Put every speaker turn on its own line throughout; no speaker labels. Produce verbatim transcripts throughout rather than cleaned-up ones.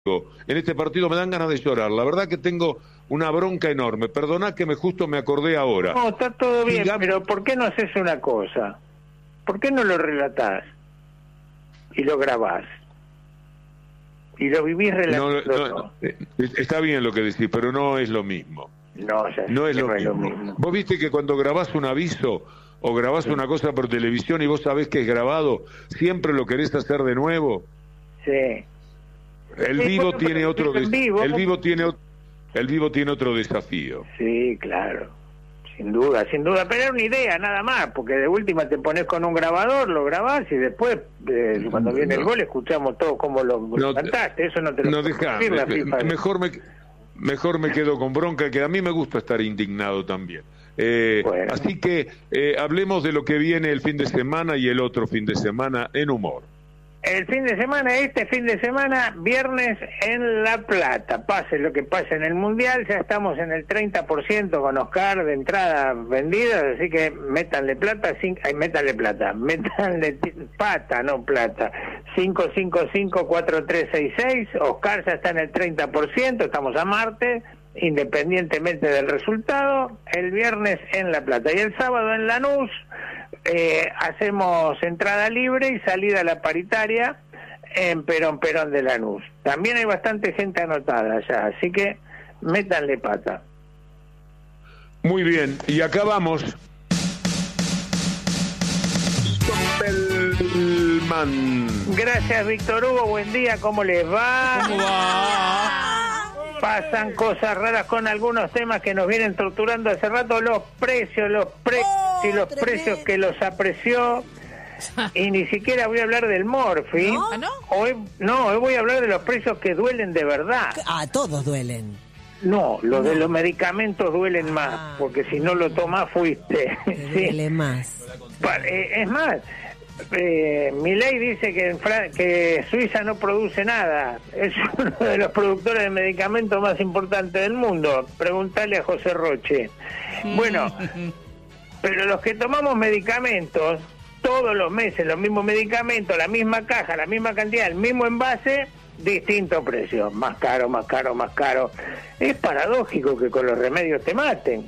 En este partido me dan ganas de llorar. La verdad que tengo una bronca enorme. Perdona que me justo me acordé ahora.
No, está todo bien,
Digamos...
pero ¿por qué no haces una cosa? ¿Por qué no lo relatás? Y lo grabás. Y lo vivís relatando.
No, no, está bien lo que decís, pero no es lo mismo.
No, ya
no, es, lo
no
mismo.
es lo mismo.
Vos viste que cuando grabás un aviso o grabás sí. una cosa por televisión y vos sabés que es grabado, siempre lo querés hacer de nuevo.
Sí.
El
sí,
vivo
bueno,
tiene otro des...
vivo.
el vivo tiene el vivo tiene otro desafío.
Sí, claro. Sin duda, sin duda, pero era una idea nada más, porque de última te pones con un grabador, lo grabás y después eh, cuando viene no. el gol escuchamos todo como lo no, cantaste, eso no te lo
no deja, me, me, mejor me mejor me quedo con bronca, que a mí me gusta estar indignado también. Eh, bueno. Así que eh, hablemos de lo que viene el fin de semana y el otro fin de semana en humor.
El fin de semana, este fin de semana, viernes en La Plata. Pase lo que pase en el Mundial, ya estamos en el treinta por ciento con Oscar de entrada vendidas, así que métanle plata, cinco, ay, métanle plata, métanle pata, no plata. cinco cinco cinco, cuatro tres seis seis, Oscar ya está en el treinta por ciento, estamos a martes, independientemente del resultado, el viernes en La Plata. Y el sábado en Lanús, Eh, hacemos entrada libre y salida a la paritaria en Perón Perón de Lanús. También hay bastante gente anotada allá, así que métanle pata.
Muy bien, y acá vamos. Stoppelman.
Gracias, Víctor Hugo, buen día, ¿cómo les va?
¿Cómo va?
Pasan cosas raras con algunos temas que nos vienen torturando hace rato, los precios, los precios oh, y los tremendo. precios que los apreció, y ni siquiera voy a hablar del morfi.
¿No? ¿No?
Hoy, no, hoy voy a hablar de los precios que duelen de verdad.
Ah, todos duelen.
No, los
no.
de los medicamentos duelen ah, más, porque si no lo tomás fuiste.
Duele ¿sí? más.
Es más, Eh, Milei dice que, en Fra que Suiza no produce nada, es uno de los productores de medicamentos más importantes del mundo. Preguntale a José Roche. Bueno, pero los que tomamos medicamentos todos los meses, los mismos medicamentos, la misma caja, la misma cantidad, el mismo envase, distintos precios, más caro, más caro, más caro. Es paradójico que con los remedios te maten.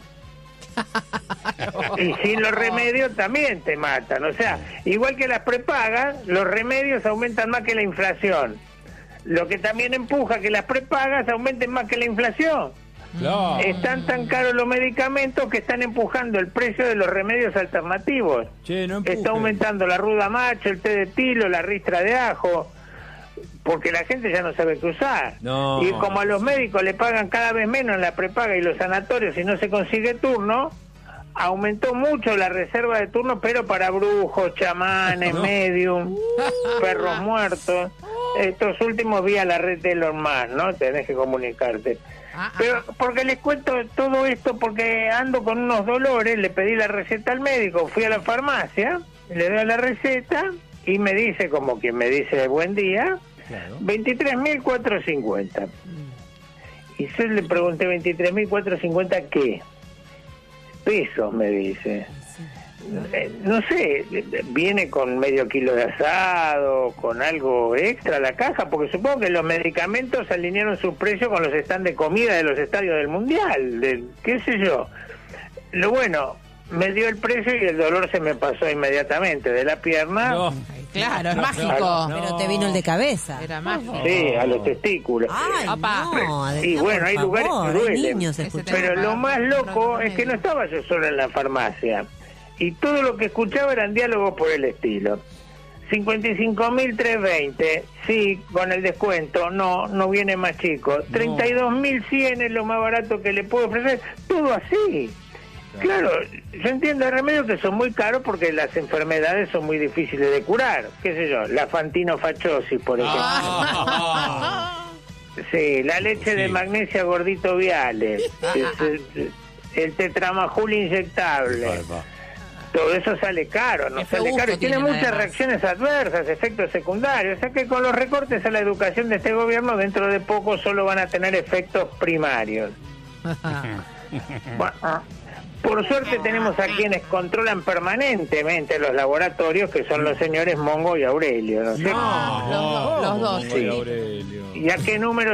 Y sin los remedios también te matan. O sea, igual que las prepagas, los remedios aumentan más que la inflación. Lo que también empuja que las prepagas aumenten más que la inflación.
No.
Están tan caros los medicamentos que están empujando el precio de los remedios alternativos.
Che, no
Está aumentando la ruda macho, el té de tilo, la ristra de ajo, porque la gente ya no sabe qué usar.
No.
Y como a los médicos le pagan cada vez menos en la prepaga y los sanatorios y no se consigue turno, aumentó mucho la reserva de turno, pero para brujos, chamanes, no. medium, perros muertos. Estos últimos vía la red de Elon Musk, ¿no? Tenés que comunicarte. Pero porque les cuento todo esto, porque ando con unos dolores, le pedí la receta al médico, fui a la farmacia, le doy la receta y me dice, como quien me dice buen día, claro. veintitrés mil cuatrocientos cincuenta. Mm. Y yo le pregunté, ¿veintitrés mil cuatrocientos cincuenta qué? Pesos, me dice. Eh, no sé, viene con medio kilo de asado, con algo extra la caja, porque supongo que los medicamentos alinearon su precio con los stands de comida de los estadios del Mundial, de, qué sé yo. Lo bueno, me dio el precio y el dolor se me pasó inmediatamente de la pierna.
No.
Claro, es
no,
mágico.
No.
Pero te vino el de cabeza.
Era mágico.
Sí, a los testículos.
Ay, no,
y bueno, hay lugares
favor,
que duelen.
niños
Pero lo más loco es que no estaba yo solo en la farmacia. Y todo lo que escuchaba eran diálogos por el estilo. cincuenta y cinco mil trescientos veinte, sí, con el descuento, no, no viene más chico. treinta y dos mil cien es lo más barato que le puedo ofrecer. Todo así. Claro, yo entiendo de remedios que son muy caros porque las enfermedades son muy difíciles de curar. ¿Qué sé yo? La fantinofachosis, por ejemplo.
Ah.
Sí, la leche sí. de magnesia gordito viales. el, el tetramajul inyectable. Todo eso sale caro, no sale caro. Y tiene muchas además. reacciones adversas, efectos secundarios. O sea que con los recortes a la educación de este gobierno, dentro de poco solo van a tener efectos primarios. Bueno, Por suerte tenemos a quienes controlan permanentemente los laboratorios, que son los señores Mongo y Aurelio, ¿no es cierto?
No, los, dos, los dos.
Mongo y Aurelio.
¿Y a qué número